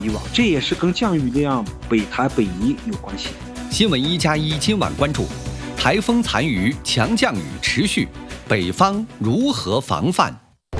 这也是跟降雨量北台北移有关系。 新闻1+1今晚关注：台风残余，强降雨持续，北方如何防范？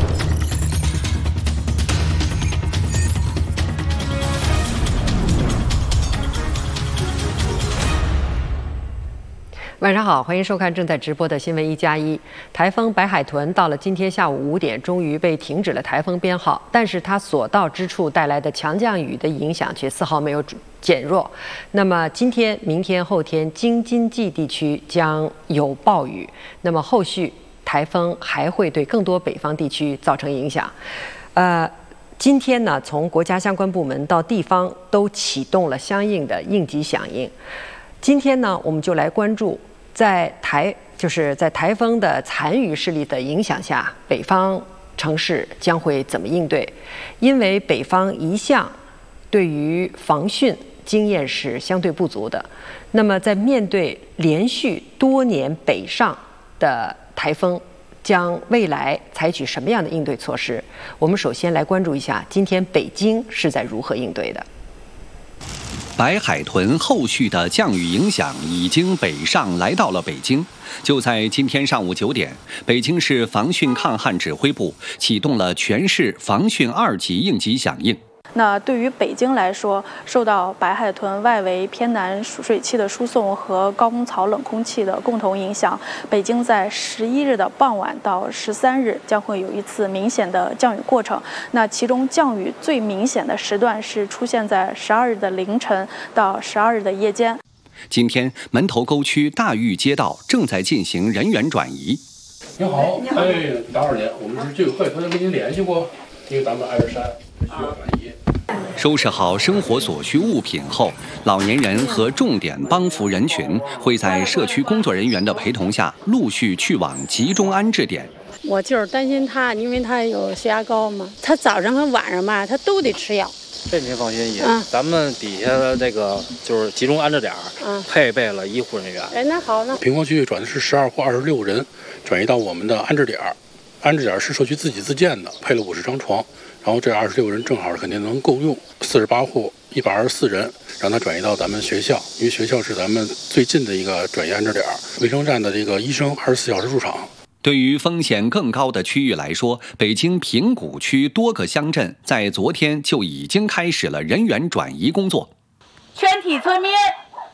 晚上好，欢迎收看正在直播的新闻1+1。台风白海豚到了今天下午5点，终于被停止了台风编号，但是它所到之处带来的强降雨的影响却丝毫没有减弱。那么今天、明天、后天，京津冀地区将有暴雨。那么后续台风还会对更多北方地区造成影响。今天呢，从国家相关部门到地方都启动了相应的应急响应。今天呢，我们就来关注。在台风的残余势力的影响下，北方城市将会怎么应对？因为北方一向对于防汛经验是相对不足的。那么，在面对连续多年北上的台风，将未来采取什么样的应对措施？我们首先来关注一下今天北京是在如何应对的。 白海豚后续的降雨影响已经北上来到了北京。就在今天上午9点，北京市防汛抗旱指挥部启动了全市防汛2级应急响应。 那对于北京来说，受到白海豚外围偏南水汽的输送和高空槽冷空气的共同影响，北京在11日的傍晚到13日将会有一次明显的降雨过程。那其中降雨最明显的时段是出现在12日的凌晨到12日的夜间。 今天门头沟区大峪街道正在进行人员转移。 你好，打扰您，我们是居委会，昨天跟您联系过，因为咱们爱日山需要转移。 收拾好生活所需物品后，老年人和重点帮扶人群会在社区工作人员的陪同下，陆续去往集中安置点。 我就是担心他，因为他有血压高嘛，他早上和晚上吧，他都得吃药。 这您放心，爷，咱们底下的这个就是集中安置点，配备了医护人员。 那好呢。 平光区转的是12或26人，转移到我们的安置点。安置点是社区自己自建的，配了50张床。然后这26人正好肯定能够用，48户124人，让他转移到咱们学校，因为学校是咱们最近的一个转移安置点，卫生站的这个医生24小时驻场。 对于风险更高的区域来说，北京平谷区多个乡镇在昨天就已经开始了人员转移工作。 全体村民，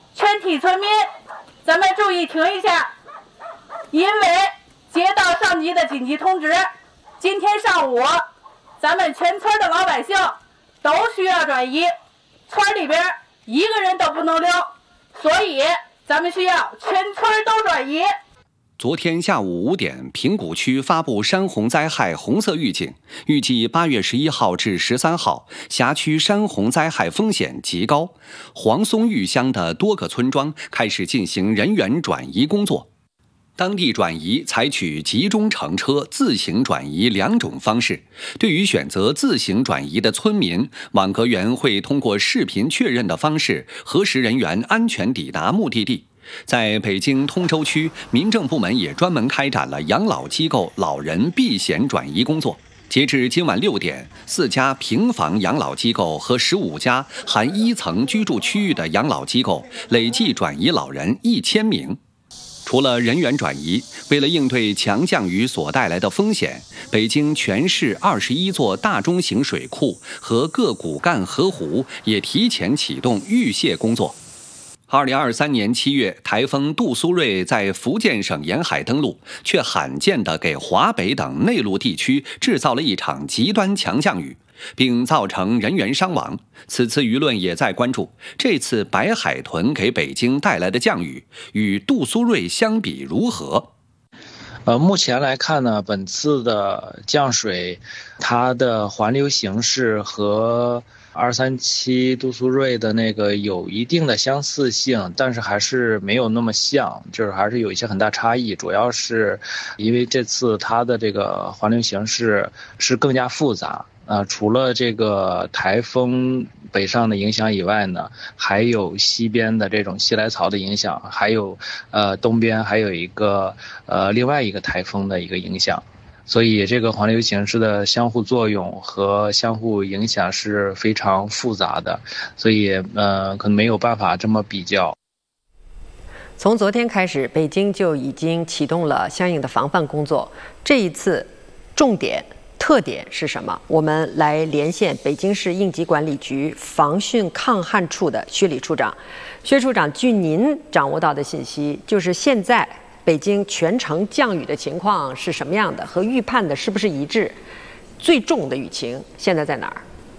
咱们注意停一下，因为接到上级的紧急通知，今天上午咱们全村的老百姓都需要转移，村里边一个人都不能留，所以咱们需要全村都转移。 昨天下午5点，平谷区发布山洪灾害红色预警，预计8月11号至13号，辖区山洪灾害风险极高。黄松峪乡的多个村庄开始进行人员转移工作。当地转移采取集中乘车、自行转移2种方式。对于选择自行转移的村民，网格员会通过视频确认的方式核实人员安全抵达目的地。在北京通州区，民政部门也专门开展了养老机构老人避险转移工作。截至今晚6点，4家平房养老机构和15家含1层居住区域的养老机构累计转移老人1000名。除了人员转移，为了应对强降雨所带来的风险，北京全市21座大中型水库和各骨干河湖也提前启动预泄工作。2023年7月，台风杜苏芮在福建省沿海登陆，却罕见地给华北等内陆地区制造了一场极端强降雨，并造成人员伤亡。此次舆论也在关注，这次白海豚给北京带来的降雨与杜苏芮相比如何？ 目前来看呢，本次的降水，它的环流形式和237杜苏芮的那个有一定的相似性，但是还是没有那么像，就是还是有一些很大差异。主要是因为这次它的这个环流形式是更加复杂。除了这个台风北上的影响以外呢，还有西边的这种西来槽的影响，还有东边还有一个另外一个台风的一个影响。 所以这个环流形势的相互作用和相互影响是非常复杂的，所以可能没有办法这么比较。 从昨天开始，北京就已经启动了相应的防范工作。这一次重点特点是什么？我们来连线北京市应急管理局防汛抗旱处的薛李处长。薛处长，据您掌握到的信息，就是现在北京全城降雨的情况是什么样的？和预判的是不是一致？最重的雨情现在在哪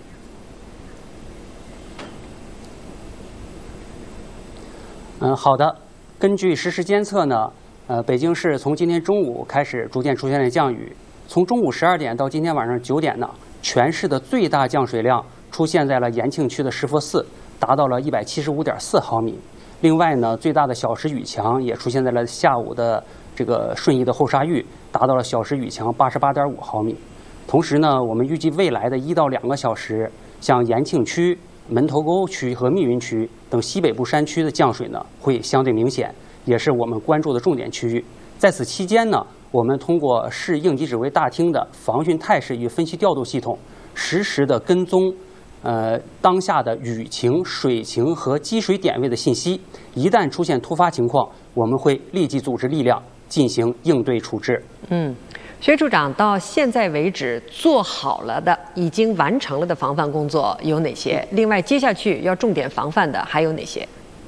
儿？好的。根据实时监测呢，北京市从今天中午开始逐渐出现了降雨。从中午12点到今天晚上9点呢，全市的最大降水量出现在了延庆区的石佛寺，达到了175.4毫米。另外呢，最大的小时雨强也出现在了下午的这个顺义的后沙峪，达到了小时雨强88.5毫米。同时呢，我们预计未来的1到2个小时，像延庆区、门头沟区和密云区等西北部山区的降水呢，会相对明显，也是我们关注的重点区域。在此期间呢，我们通过市应急指挥大厅的防汛态势与分析调度系统，实时的跟踪当下的雨情、水情和积水点位的信息。一旦出现突发情况，我们会立即组织力量进行应对处置。 薛处长，到现在为止做好了的、已经完成了的防范工作有哪些？另外，接下去要重点防范的还有哪些？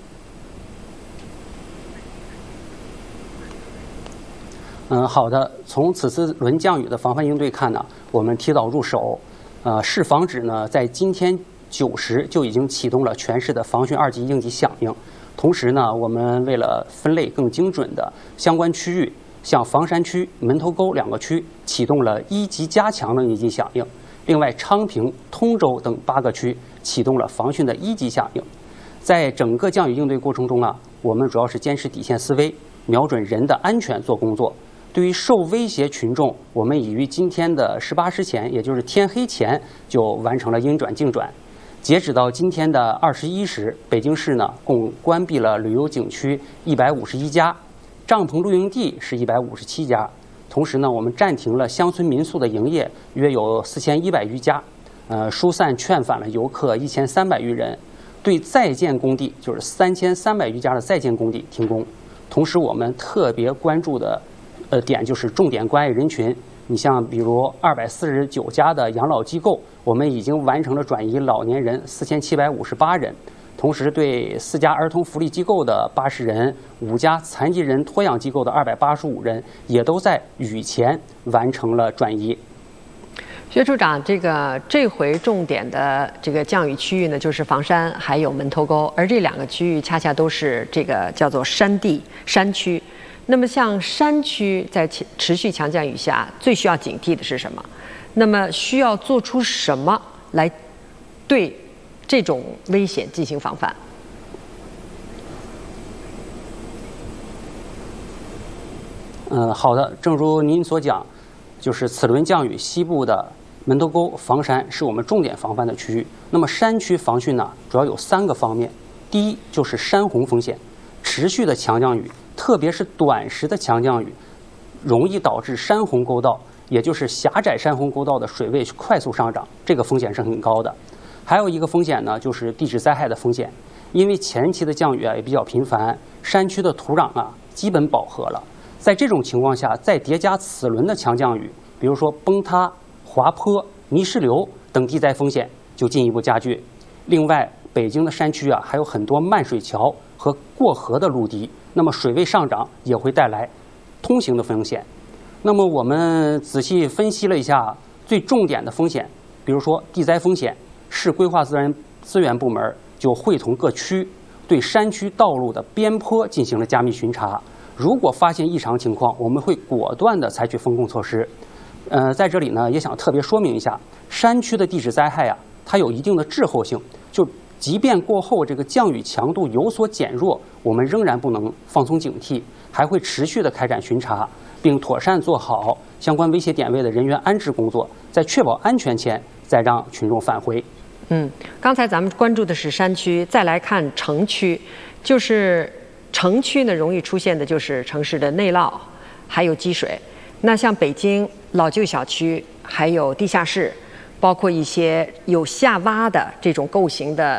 好的。从此次轮降雨的防范应对看呢，我们提早入手，市防指呢在今天9时就已经启动了全市的防汛2级应急响应。同时呢，我们为了分类更精准的相关区域，像房山区、门头沟2个区启动了1级加强的应急响应。另外，昌平、通州等8个区启动了防汛的1级响应。在整个降雨应对过程中啊，我们主要是坚持底线思维，瞄准人的安全做工作。对于受威胁群众，我们已于今天的18时前，也就是天黑前就完成了应转尽转。截止到今天的21时，北京市呢共关闭了旅游景区151家，帐篷露营地是157家。同时呢，我们暂停了乡村民宿的营业，约有4100余家，疏散劝返了游客1300余人。对在建工地，就是3300余家的在建工地停工。同时，我们特别关注的点就是重点关爱人群。你像比如249家的养老机构，我们已经完成了转移老年人4758人。同时，对4家儿童福利机构的80人、5家残疾人托养机构的285人，也都在雨前完成了转移。 薛处长，这回重点的这个降雨区域呢，就是房山还有门头沟，而这2个区域恰恰都是这个叫做山区。那么像山区在持续强降雨下，最需要警惕的是什么？那么需要做出什么来对这种危险进行防范？ 好的，正如您所讲，就是此轮降雨西部的门头沟、房山是我们重点防范的区域。那么山区防汛呢，主要有3个方面。第一就是山洪风险，持续的强降雨，特别是短时的强降雨，容易导致山洪沟道，也就是狭窄山洪沟道的水位快速上涨，这个风险是很高的。还有一个风险呢，就是地质灾害的风险，因为前期的降雨也比较频繁，山区的土壤基本饱和了。在这种情况下，再叠加此轮的强降雨，比如说崩塌、滑坡、泥石流等地灾风险就进一步加剧。另外，北京的山区还有很多漫水桥和过河的陆堤，那么水位上涨也会带来通行的风险。那么我们仔细分析了一下最重点的风险，比如说地灾风险，市规划自然资源部门就会同各区对山区道路的边坡进行了加密巡查。如果发现异常情况，我们会果断地采取风控措施。在这里呢，也想特别说明一下，山区的地质灾害它有一定的滞后性，就即便过后这个降雨强度有所减弱，我们仍然不能放松警惕，还会持续地开展巡查，并妥善做好相关危险点位的人员安置工作，在确保安全前再让群众返回。 刚才咱们关注的是山区，再来看城区，就是城区呢容易出现的就是城市的内涝，还有积水。那像北京老旧小区，还有地下室，包括一些有下洼的这种构型的